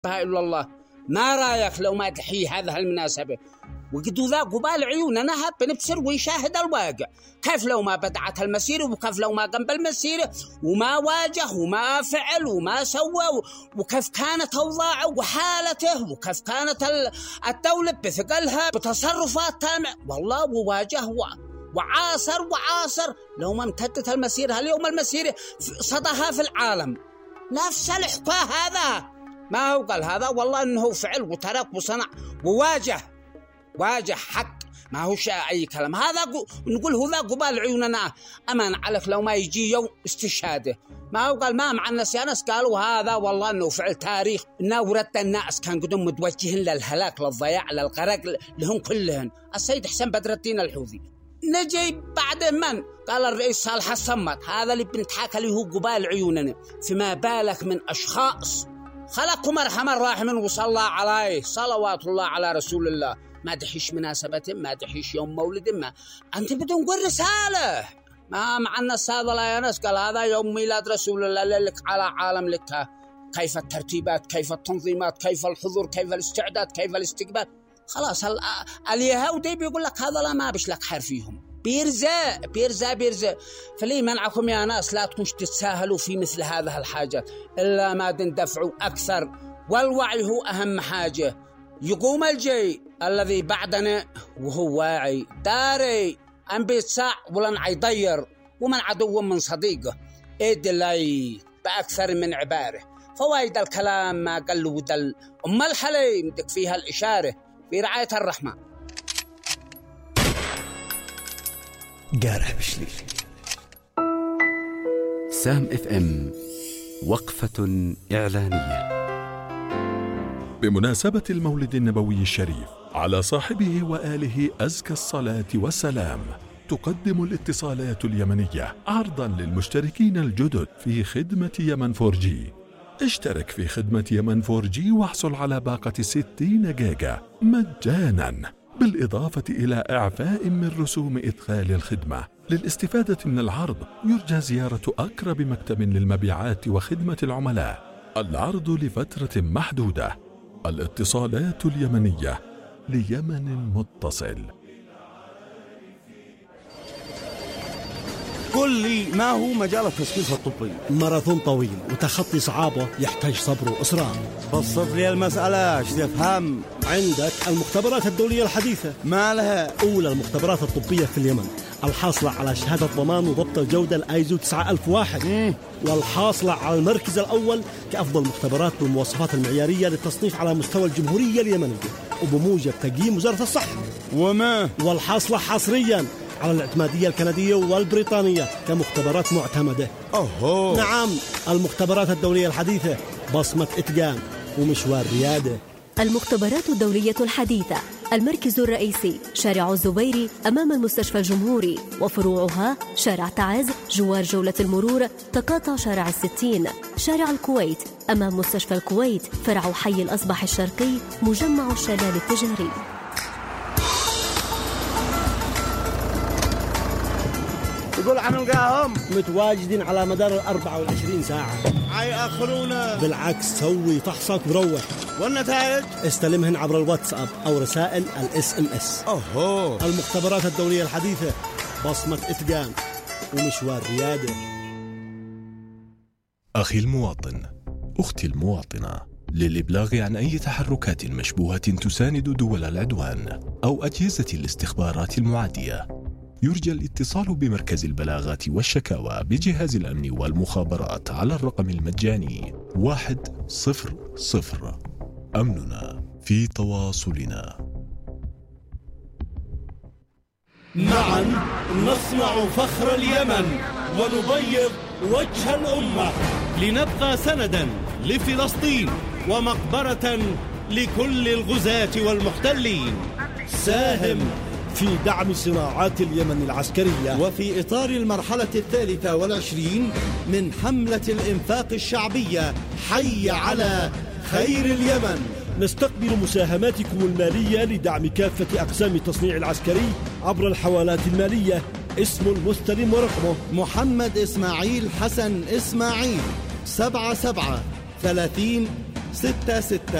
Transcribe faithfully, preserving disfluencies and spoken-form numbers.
إلا الله. ما رايك لو ما تحيي هذه المناسبة وقدوا ذا قبال عيوننا بنبصر ويشاهد الواقع، كيف لو ما بدعت المسيرة وكيف لو ما قام بالمسيرة وما واجه وما فعل وما سوى، وكيف كانت أوضاعه وحالته وكيف كانت الدولة بثقلها بتصرفات تامة والله، وواجه وعاصر وعاصر لو ما امتدت المسيرة. اليوم المسيرة صدها في العالم نفس الحكاية. هذا ما هو قال هذا والله إنه فعل وترك وصنع وواجه واجه حق، ما هو شيء أي كلام. هذا نقول هو ذا قبال عيوننا. أمان عليك لو ما يجي يوم استشهاده. ما هو قال ما مع الناس يا ناس قالوا هذا والله إنه فعل تاريخ، إنه ورد الناس كان قدهم متوجهين للهلاك للضياع للغرق لهم كلهن. السيد حسن بدر الدين الحوثي نجي بعد من قال الرئيس صالح الصمت، هذا اللي بنتحاكى له هو قبال عيوننا. فما بالك من أشخاص خلقهم أرحم الراحمين وصلى عليه صلوات الله على رسول الله. ما دحيش مناسبة، ما دحيش يوم مولد، ما أنت بدون قول رسالة. ما مع الناس هذا لا يا ناس قال هذا يوم ميلاد رسول الله لك على عالم لك، كيف الترتيبات، كيف التنظيمات، كيف الحضور، كيف الاستعداد، كيف الاستقبال. خلاص اليهودي بيقول لك هذا لا ما بش لك حر فيهم، بيرزا بيرزا بيرزا. فليه منعكم يا ناس لا تكونش تتساهلوا في مثل هذه الحاجات إلا ما تندفعوا أكثر، والوعي هو أهم حاجة. يقوم الجي الذي بعدنا وهو واعي داري أن بيتساع ولن عيضير ومن عدو من صديقه إيد الله بأكثر من عباره. فوايد الكلام ما قل ودل أم الحليم دك فيها الإشارة في رعاية الرحمن. قارح بشلي سام اف ام وقفة إعلانية بمناسبة المولد النبوي الشريف على صاحبه وآله أزكى الصلاة والسلام. تقدم الاتصالات اليمنية عرضا للمشتركين الجدد في خدمة يمن فور جي. اشترك في خدمة يمن فور جي واحصل على باقة ستين جيجا مجانا، بالإضافة إلى إعفاء من رسوم إدخال الخدمة. للاستفادة من العرض يرجى زيارة أقرب مكتب للمبيعات وخدمة العملاء. العرض لفترة محدودة. الاتصالات اليمنية ليمن متصل. قل لي ما هو مجال التثقيف الطبي؟ ماراثون طويل وتخطي صعابه يحتاج صبر وإصرار. بسط لي المسألة ايش تفهم. عندك المختبرات الدولية الحديثة، ما لها؟ أولى المختبرات الطبية في اليمن، الحاصلة على شهادة ضمان وضبط الجودة الآيزو تسعة ألف وواحد، مم. والحاصلة على المركز الأول كأفضل مختبرات بالمواصفات المعيارية للتصنيف على مستوى الجمهورية اليمنية وبموجب تقييم وزارة الصحة. وما والحاصلة حصريا على الاعتمادية الكندية والبريطانية كمختبرات معتمدة. أوه. نعم، المختبرات الدولية الحديثة بصمة إتقان ومشوار ريادة. المختبرات الدولية الحديثة، المركز الرئيسي شارع الزبيري أمام المستشفى الجمهوري، وفروعها شارع تعز جوار جولة المرور تقاطع شارع الستين، شارع الكويت أمام مستشفى الكويت، فرع حي الأصبح الشرقي مجمع الشلال التجاري. يقول عم نلقاهم متواجدين على مدار الأربعة والعشرين ساعة. عي آخرونا بالعكس، سوي فحصك وروح. والنتائج استلمهن عبر الواتساب أو رسائل الاس ام اس. أوه. المختبرات الدولية الحديثة بصمة إتقان ومشوار ريادة. أخي المواطن، أختي المواطنة، للإبلاغ عن أي تحركات مشبوهة تساند دول العدوان أو أجهزة الاستخبارات المعادية يرجى الاتصال بمركز البلاغات والشكاوى بجهاز الأمن والمخابرات على الرقم المجاني واحد صفر صفر. أمننا في تواصلنا. معا نصنع فخر اليمن ونبيض وجه الأمة، لنبقى سندا لفلسطين ومقبرة لكل الغزاة والمحتلين. ساهم في دعم صناعات اليمن العسكرية وفي إطار المرحلة الثالثة والعشرين من حملة الإنفاق الشعبية حي على خير اليمن. نستقبل مساهماتكم المالية لدعم كافة أقسام التصنيع العسكري عبر الحوالات المالية. اسم المستلم ورقمه محمد إسماعيل حسن إسماعيل، سبعة سبعة ثلاثين ستة ستة